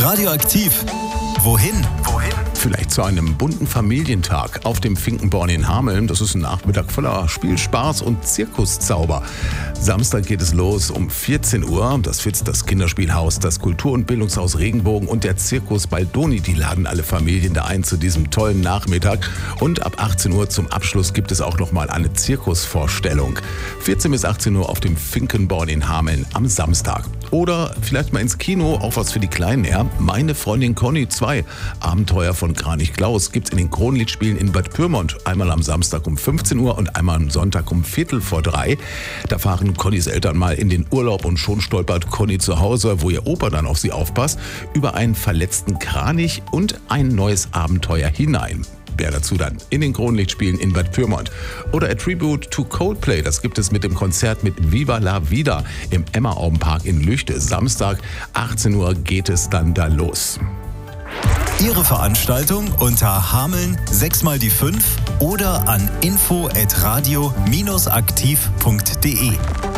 Radioaktiv. Wohin? Vielleicht zu einem bunten Familientag auf dem Finkenborn in Hameln. Das ist ein Nachmittag voller Spielspaß und Zirkuszauber. Samstag geht es los um 14 Uhr. Das Fitz, das Kinderspielhaus, das Kultur- und Bildungshaus Regenbogen und der Zirkus Baldoni, die laden alle Familien da ein zu diesem tollen Nachmittag. Und ab 18 Uhr zum Abschluss gibt es auch nochmal eine Zirkusvorstellung. 14 bis 18 Uhr auf dem Finkenborn in Hameln am Samstag. Oder vielleicht mal ins Kino, auch was für die Kleinen her. Meine Freundin Conny 2, Abenteuer von Kranich Klaus, gibt's in den Kronliedspielen in Bad Pyrmont. Einmal am Samstag um 15 Uhr und einmal am Sonntag um 2:15. Da fahren Connys Eltern mal in den Urlaub und schon stolpert Conny zu Hause, wo ihr Opa dann auf sie aufpasst, über einen verletzten Kranich und ein neues Abenteuer hinein. Mehr dazu dann in den Kronlichtspielen in Bad Pyrmont. Oder A Tribute to Coldplay, das gibt es mit dem Konzert mit Viva la Vida im Emma-Augenpark in Lüchte. Samstag, 18 Uhr geht es dann da los. Ihre Veranstaltung unter Hameln 6x5 oder an info@radio-aktiv.de.